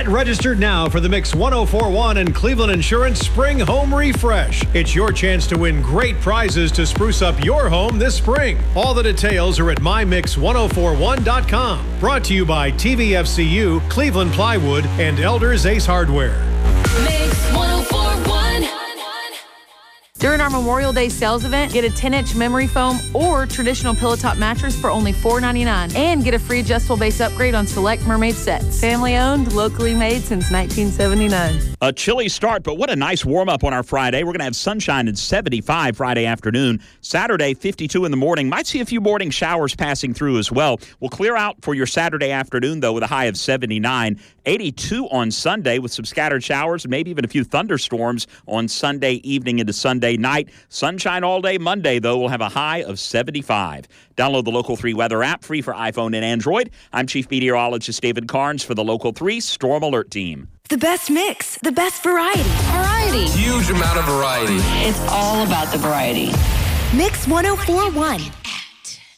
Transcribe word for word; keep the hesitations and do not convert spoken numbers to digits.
registered now for the Mix one oh four point one and Cleveland Insurance Spring Home Refresh. It's your chance to win great prizes to spruce up your home this spring. All the details are at my mix one oh four one dot com. Brought to you by T V F C U, Cleveland Plywood, and Elders Ace Hardware. Mix one oh four point one. During our Memorial Day sales event, get a ten-inch memory foam or traditional pillow top mattress for only four ninety-nine, and get a free adjustable base upgrade on select Mermaid sets. Family owned, locally made since nineteen seventy-nine. A chilly start, but what a nice warm-up on our Friday. We're going to have sunshine and seventy-five Friday afternoon. Saturday, fifty-two in the morning. Might see a few morning showers passing through as well. We'll clear out for your Saturday afternoon, though, with a high of seventy-nine. eighty-two on Sunday with some scattered showers and maybe even a few thunderstorms on Sunday evening into Sunday night. Sunshine all day Monday, though. We'll have a high of seventy-five. Download the Local three weather app, free for iPhone and Android. I'm Chief Meteorologist David Carnes for the Local three Storm Alert Team. The best mix, the best variety. Variety. Huge amount of variety. It's all about the variety. Mix one oh four point one.